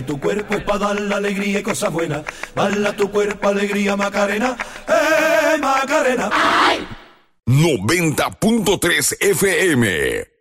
tu cuerpo es para dar la alegría y cosas buenas. Baila tu cuerpo, alegría, Macarena, Macarena. ¡Ay! 90.3 FM